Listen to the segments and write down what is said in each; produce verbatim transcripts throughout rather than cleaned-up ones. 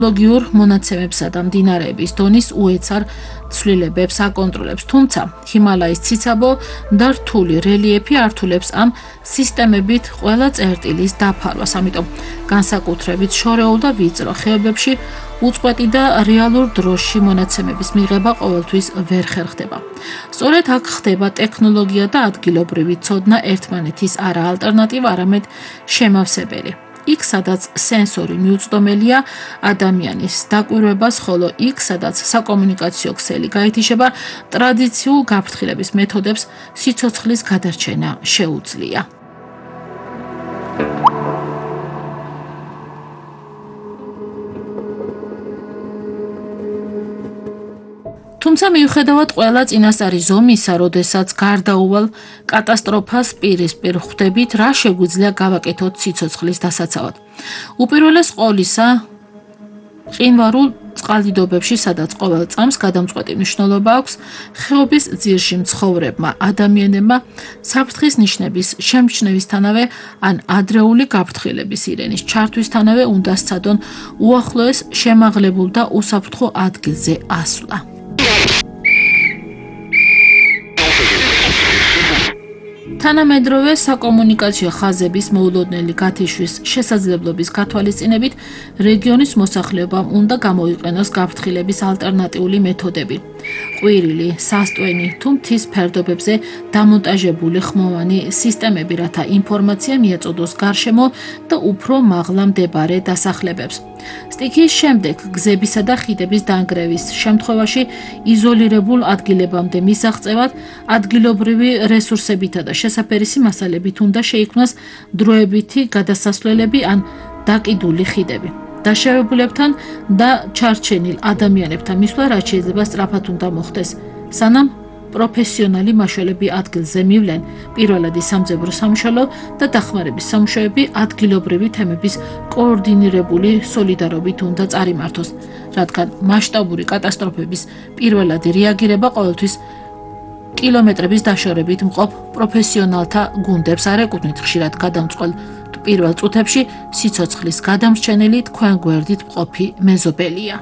ლოგიურ მონაცემებსა და მდინარეების დონის უეცარ ცვლილებებს აკონტროლებს, თუმცა ჰიმალაის ციცაბო და რთული რელიეფი ართულებს ამ სისტემებით ყველა წერტილის დაფარვას, ამიტომ განსაკუთრებით შორეულ და ვიწრო ხეობებში უწყვეტი და რეალურ დროში მონაცემების მიღება ყოველთვის ვერ ხერხდება. სწორედ აქ ხდება ტექნოლოგია და ადგილობრივი ცოდნა ერთმანეთის არა ალტერნატივა, არამედ შემავსებელი. იქ, სადაც სენსორი მიუწვდომელია ადამიანის დაკვირვებას, ხოლო იქ, სადაც საკომუნიკაციო ქსელი გაითიშება, ტრადიციულ გაფრთხილების მეთოდებს სიცოცხლის გადარჩენა შეუძლია. თუმცა მიუხედავად ყველა წინასწარი ზომისა, როდესაც გარდაუვალ კატასტროფას პირისპირ ხვდებით, რა შეგვიძლია გავაკეთოთ სიცოცხლის დასაცავად. უპირველეს ყოვლისა, მყინვარულ წყალდიდობებში, სადაც ყოველ წამს გადამწყვეტი მნიშვნელობა აქვს, ხეობის ძირში მცხოვრებმა ადამიანებმა საფრთხის ნიშნების შემჩნევისთანავე ან ადრეული გაფრთხილების ირენის ჩართვისთანავე უნდა სცადონ უახლოეს შემაღლებულ და უსაფრთხო ადგილზე ასვლა. თანამედროვე საკომუნიკაციო ხაზების მოულოდნელი გათიშვის შესაძლებლობის გათვალისწინებით რეგიონის მოსახლეობამ უნდა გამოიყენოს გაფრთხილების ალტერნატიული მეთოდები. ყვირილი, სასტვენი თუ მთის ფერდობებზე დამონტაჟებული ხმოვანი სისტემები, რათა ინფორმაცია მიეწოდოს გარშემო და უფრო მაღლა მდებარე დასახლებებს. სტიქიის შემდეგ გზებისა და ხიდების დანგრევის შემთხვევაში იზოლირებულ ადგილებამდე მისაღწევად ადგილობრივი რესურსებითა და შესაფერისი მასალებით უნდა შეიქმნას დროებითი გადასასვლელები ან დაკიდული ხიდები. დაშავებულებთან და ჩარჩენილ ადამიანებთან მისვლა რაც შეიძლება სწრაფად უნდა მოხდეს, სანამ პროფესიონალი მაშველები ადგილზე მივლენ, პირველადი სამძებრო სამუშაო და დახმარების სამუშაოები ადგილობრივი თემების კოორდინირებული სოლიდარობით უნდა წარიმართოს, რადგან მასშტაბური კატასტროფების პირველადი რეაგირება ყოველთვის კილომეტრების დაშორებით მყოფ პროფესიონალთა გუნდებს არ ეკუთვნით, ხშირად გადამწყვეტ პირველ წუთებში სიცოცხლის გადამრჩენელი თქვენ გვერდით მყოფი მეზობელია.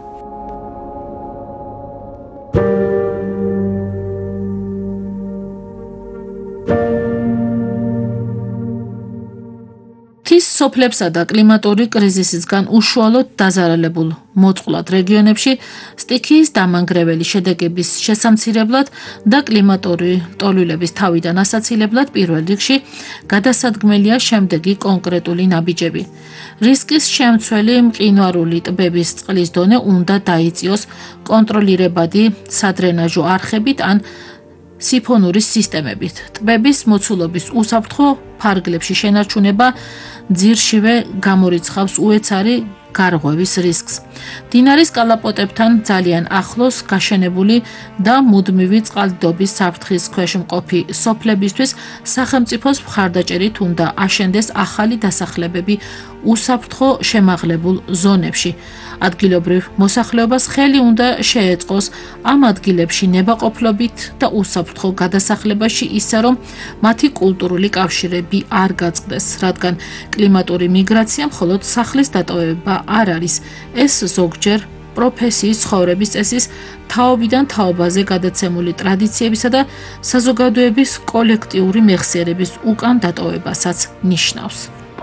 მთის სოფლებსა და კლიმატური კრიზისისგან უშუალოდ დაზარალებულ მოწყვლად რეგიონებში სტიქიის დამანგრეველი შედეგების შესამცირებლად და კლიმატური ტოლვილების თავიდან ასაცილებლად პირველ რიგში გადასადგმელია შემდეგი კონკრეტული ნაბიჯები. რისკის შემცველი მყინვარული ტბების წყლის დონე უნდა დაიწიოს კონტროლირებადი სადრენაჟო არხებით ან სიფონურის სისტემებით. ტბების მოცულობის უსაფრთხო ფარგლებში შენარჩუნება ძირშივე გამორიცხავს უეცარი გარღვევის რისკს. მდინარის კალაპოტებთან ძალიან ახლოს გაშენებული და მუდმივი წყალდიდობის საფრთხის ქვეშ მყოფი სოფლებისთვის სახელმწიფოს მხარდაჭერით უნდა აშენდეს ახალი დასახლებები უსაფრთხო შემაღლებულ ზონებში. ადგილობრივ მოსახლეობას ხელი უნდა შეეწყოს ამ ადგილებში ნებაყოფლობით და უსაფრთხო გადასახლებაში ისე, რომ მათი კულტურული კავშირები არ გაწყდეს, რადგან კლიმატური მიგრაცია მხოლოდ სახლის დატოვება არ არის. ეს ზოგჯერ პროფესიის ცხოვრების წესის თაობიდან თაობაზე გადაცემული ტრადიციებისა და საზოგადოების კოლექტიური მეხსიერების უკან დატოვებასაც ნიშნავს.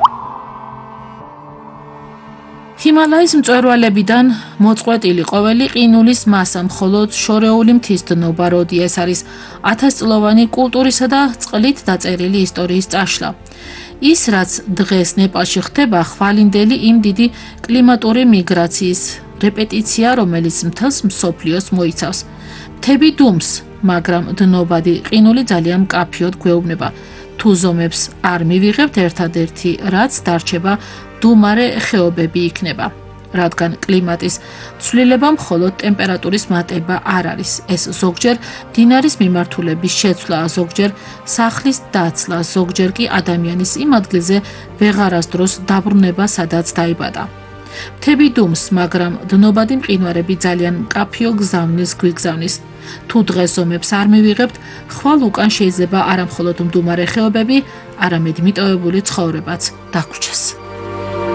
ჰიმალაის მწვერვალებიდან მოწყვეტილი ყოველი ყინულის მასა მხოლოდ შორეული მთის დნობა, როდი ეს არის ათასწლოვანი კულტურისა და წყლით დაწერილი ისტორიის წაშლა. ის, რაც დღეს ნეპალში ხდება, ხვალინდელი იმ დიდი კლიმატური მიგრაციის რეპეტიცია, რომელიც მთელს მსოფლიოს მოიცავს. მთები დუმს, მაგრამ დნობადი ყინული ძალიან მკაფიოდ გვეუბნება. თუ ზომებს არ მივიღებთ, ერთადერთი რაც დარჩება დუმარე ხეობები იქნება. რადგან კლიმატის ცვლილება მხოლოდ ტემპერატურის მატება არ არის. ეს ზოგჯერ მდინარის მიმართულების შეცვლა, ზოგჯერ სახლის დაცლა, ზოგჯერ კი ადამიანის იმ ადგილზე ვეღარასდროს დაბრუნება, სადაც დაიბადა. მთები დუმს, მაგრამ დნობადი მყინვარები ძალიან მკაფიო გზავნის გვიგზავნის. თუ დღეს ზომებს არ მივიღებთ, ხვალ უკან შეიძლება არა მხოლოდ მდუმარე ხეობები, არამედ მიტოვებული ცხოვრებაც დაგვრჩეს.